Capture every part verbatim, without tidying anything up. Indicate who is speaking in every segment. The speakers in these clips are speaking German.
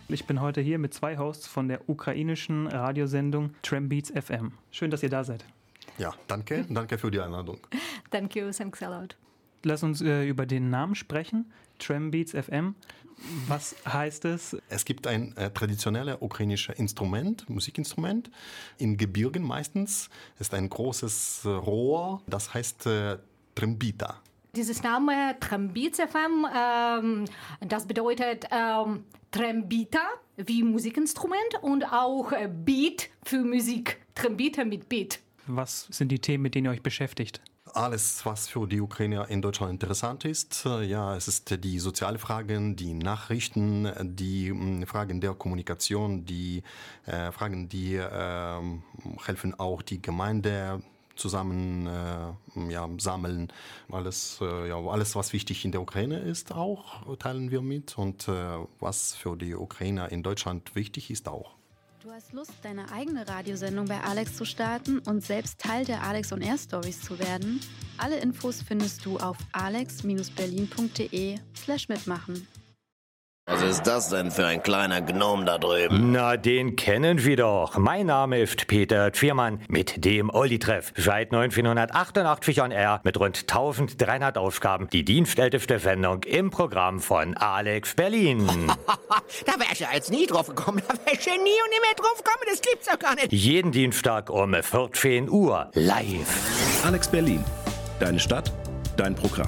Speaker 1: Ich bin heute hier mit zwei Hosts von der ukrainischen Radiosendung Trambeats F M. Schön, dass ihr da seid.
Speaker 2: Ja, danke. Danke für die Einladung.
Speaker 3: Thank you, thanks a lot.
Speaker 1: Lass uns äh, über den Namen sprechen. Trambeats F M. Was heißt es?
Speaker 2: Es gibt ein äh, traditionelles ukrainisches Instrument, Musikinstrument, in Gebirgen meistens. Es ist ein großes äh, Rohr, das heißt äh, Trambita.
Speaker 3: Dieses Name Trambeats F M, ähm, das bedeutet ähm, Trambita wie Musikinstrument und auch äh, Beat für Musik. Trambita mit Beat.
Speaker 1: Was sind die Themen, mit denen ihr euch beschäftigt?
Speaker 2: Alles, was für die Ukrainer in Deutschland interessant ist. Ja, es ist die sozialen Fragen, die Nachrichten, die mh, Fragen der Kommunikation, die äh, Fragen, die äh, helfen auch die Gemeinde zusammen äh, ja, sammeln. Alles, äh, ja, alles, was wichtig in der Ukraine ist, auch teilen wir mit. Und äh, was für die Ukrainer in Deutschland wichtig ist, auch.
Speaker 4: Du hast Lust, deine eigene Radiosendung bei Alex zu starten und selbst Teil der Alex on Air Stories zu werden? Alle Infos findest du auf alex berlin punkt de slash mitmachen.
Speaker 5: Was ist das denn für ein kleiner Gnom da drüben?
Speaker 6: Na, den kennen wir doch. Mein Name ist Peter Tschirmann mit dem Olli-Treff. Seit neunzehnhundertachtundachtzig on Air mit rund eintausenddreihundert Ausgaben. Die dienstälteste Sendung im Programm von Alex Berlin.
Speaker 5: Da wär ich ja jetzt nie drauf gekommen. Da wär ich ja nie und nie mehr drauf gekommen. Das gibt's doch gar nicht.
Speaker 6: Jeden Dienstag um vierzehn Uhr live.
Speaker 7: Alex Berlin. Deine Stadt, dein Programm.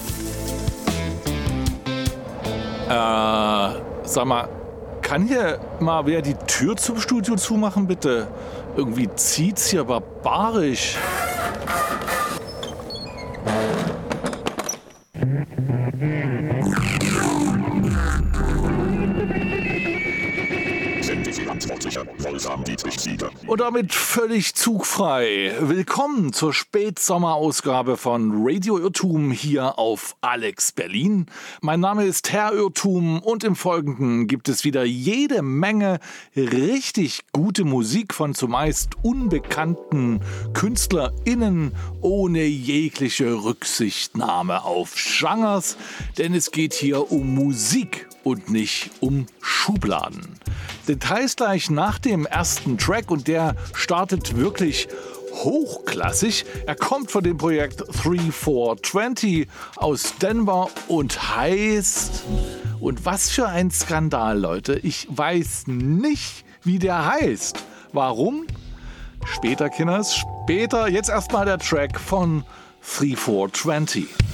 Speaker 8: Äh, sag mal, kann hier mal wer die Tür zum Studio zumachen, bitte? Irgendwie zieht's hier barbarisch. Und damit völlig zugfrei. Willkommen zur Spätsommerausgabe von Radio Irrtum hier auf Alex Berlin. Mein Name ist Herr Irrtum und im Folgenden gibt es wieder jede Menge richtig gute Musik von zumeist unbekannten KünstlerInnen ohne jegliche Rücksichtnahme auf Genres, denn es geht hier um Musik und nicht um Schubladen. Details gleich nach dem ersten Track und der startet wirklich hochklassig. Er kommt von dem Projekt drei vier zwanzig aus Denver und heißt... Und was für ein Skandal, Leute. Ich weiß nicht, wie der heißt. Warum? Später, Kinders, später. Jetzt erstmal der Track von drei vier zwanzig.